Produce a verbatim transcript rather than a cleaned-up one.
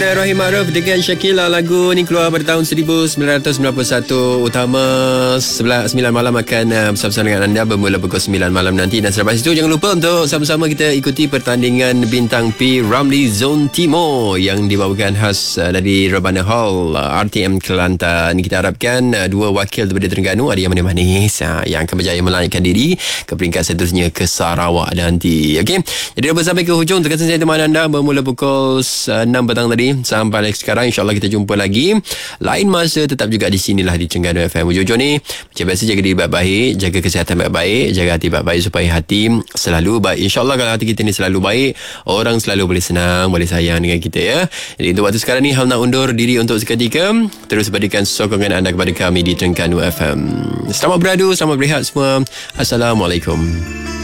Anda Rahim Ma'ruf dengan Syakila. Lagu ni keluar pada tahun seribu sembilan ratus sembilan puluh satu. Utama sebelah sembilan malam akan uh, bersama-sama dengan anda bermula pukul sembilan malam nanti. Dan selepas itu jangan lupa untuk sama-sama kita ikuti pertandingan Bintang P Ramli Zon Timur yang dibawakan khas uh, dari Rebana Hall uh, R T M Kelantan. Kita harapkan uh, dua wakil daripada Terengganu ada yang manis-manis uh, yang akan berjaya melanjutkan diri ke peringkat seterusnya ke Sarawak nanti. Okey. Jadi dah sampai ke hujung terkasih saya teman anda bermula pukul enam petang tadi sampai sekarang. InsyaAllah kita jumpa lagi lain masa, tetap juga di sinilah di Terengganu F M. Hujung-hujung ni macam biasa, jaga diri baik-baik, jaga kesihatan baik-baik, jaga hati baik-baik supaya hati selalu baik. InsyaAllah kalau hati kita ni selalu baik, orang selalu boleh senang, boleh sayang dengan kita ya. Jadi untuk waktu sekarang ni Hal nak undur diri untuk seketika. Terus berikan sokongan anda kepada kami di Terengganu F M. Selamat beradu, selamat berehat semua. Assalamualaikum.